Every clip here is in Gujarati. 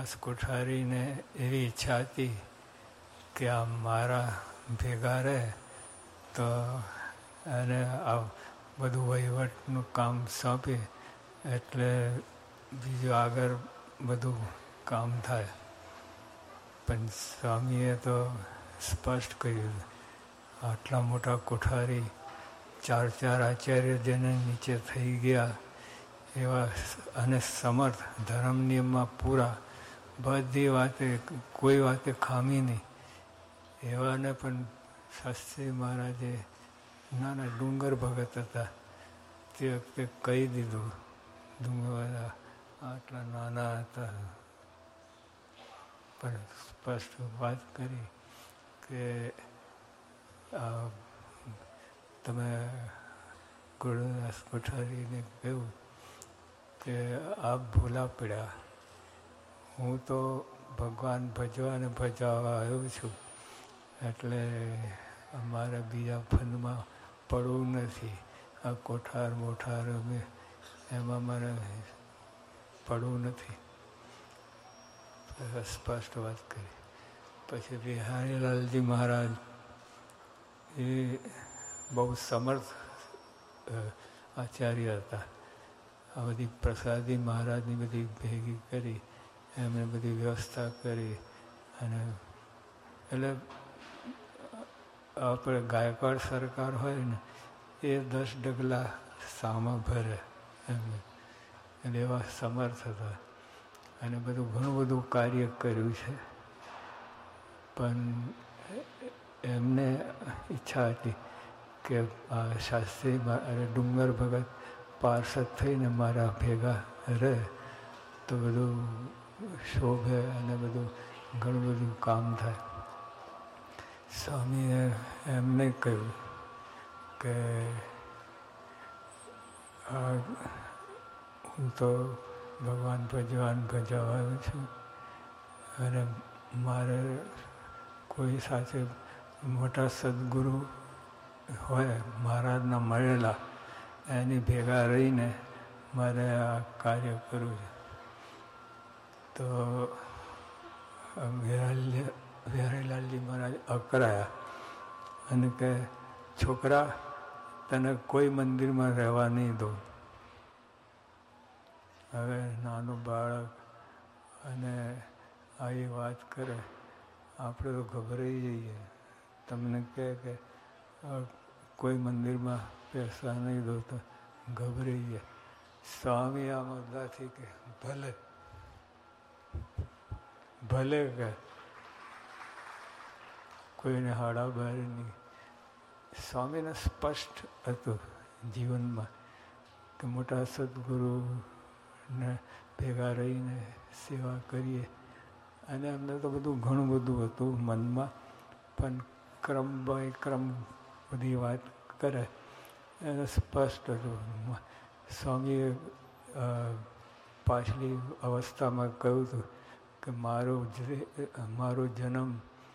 ગુરુદાસ કોઠારીને એવી ઈચ્છા હતી કે આ મારા ભેગા રહે તો એને આ બધું વહીવટનું કામ સોંપી એટલે બીજું આગળ બધું કામ થાય. પણ સ્વામીએ તો સ્પષ્ટ કહ્યું, આટલા મોટા કોઠારી 4 આચાર્ય જેને નીચે થઈ ગયા એવા અને સમર્થ, ધર્મ નિયમમાં પૂરા, બધી વાતે કોઈ વાતે ખામી નહીં, એવાને પણ શાસ્ત્રી મહારાજે નાના ડુંગર ભગત હતા તે વખતે કહી દીધું. ડુંગર આટલા નાના હતા પણ સ્પષ્ટ વાત કરી કે તમે ગુરુદાસ કોઠારીને કહ્યું કે આપ ભૂલા પડ્યા, હું તો ભગવાન ભજવા અને ભજાવવા આવ્યો છું, એટલે અમારે બીજા ફંદમાં પડવું નથી. આ કોઠાર મોઠાર એમાં મારે પડવું નથી. સ્પષ્ટ વાત કરી. પછી બિહારીલાલજી મહારાજ એ બહુ સમર્થ આચાર્ય હતા. આ બધી પ્રસાદી મહારાજની બધી ભેગી કરી, એમણે બધી વ્યવસ્થા કરી. અને એટલે આપણે ગાયકવાડ સરકાર હોય ને એ 10 ડગલા સામા ભરે એમને, એટલે એવા સમર્થ હતા. અને બધું ઘણું બધું કાર્ય કર્યું છે. પણ એમને ઈચ્છા હતી કે આ શાસ્ત્રી અને ડુંગર ભગત પાર્ષદ થઈને મારા ભેગા રહે તો બધું શોભે અને બધું ઘણું બધું કામ થાય. સ્વામીએ એમને કહ્યું કે હું તો ભગવાન ભજવાયો છું અને મારે કોઈ સાથે મોટા સદગુરુ હોય મહારાજના મળેલા એની ભેગા રહીને મારે આ કાર્ય કરવું છે. તો બિહારીલાલજી મહારાજ અકળાયા અને કે છોકરા, તને કોઈ મંદિરમાં રહેવા નહીં દઉં. હવે નાનું બાળક અને આવી વાત કરે આપણે તો ગભરાઈ જઈએ. તમને કહે કે કોઈ મંદિરમાં બેસવા નહીં દો તો ગભરાઈ જાય. સ્વામી આ મુદ્દાથી કે ભલે ભલે કે કોઈને હાડાબારી નહીં. સ્વામીને સ્પષ્ટ હતું જીવનમાં કે મોટા સદગુરુને ભેગા રહીને સેવા કરીએ. અને એમને તો બધું ઘણું બધું હતું મનમાં, પણ ક્રમ બાય ક્રમ બધી વાત કરે એને સ્પષ્ટ હતું. સ્વામીએ પાછલી અવસ્થામાં કહ્યું હતું કે મારો જન્મ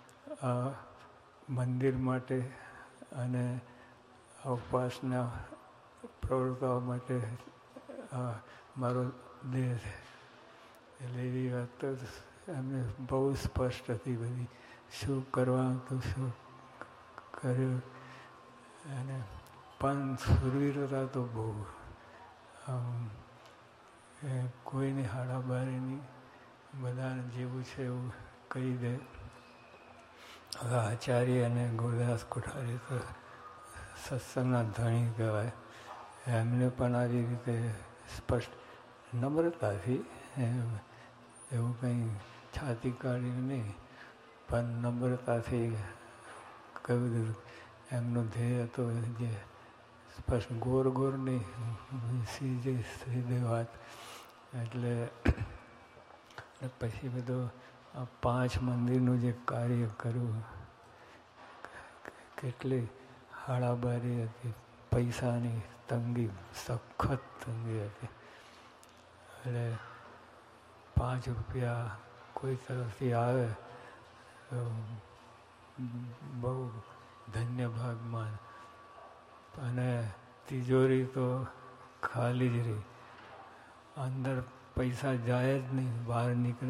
મંદિર માટે અને ઉપાસના પ્રવૃત્તિઓ માટે મારો દેહ છે. એટલે એવી વાત તો એમને બહુ સ્પષ્ટ હતી બધી, શું કરવાનું હતું, શું કર્યું. અને પણ સુરવીરતા તો બહુ, કોઈની હાડાબારીની, બધાને જેવું છે એવું કહી દે. હવે આચાર્ય અને ગુરુદાસ કોઠારી તો સત્સંગના ધણી કહેવાય. એમને પણ આવી રીતે સ્પષ્ટ નમ્રતાથી, એવું કંઈ છાતી કાઢી નહીં, પણ નમ્રતાથી કહ્યું દીધું. એમનો ધ્યેય હતો જે સ્પષ્ટ ગોર નહીં, સીધી વાત. એટલે પછી બધું આ 5 મંદિરનું જે કાર્ય કર્યું, કેટલી હાડાબારી હતી, પૈસાની તંગી, સખત તંગી હતી. એટલે 5 રૂપિયા કોઈ તરફથી આવે તો બહુ ધન્ય ભાગમાં, અને તિજોરી તો ખાલી જ રહી. અંદર પૈસા જાય જ નહીં, બહાર નીકળે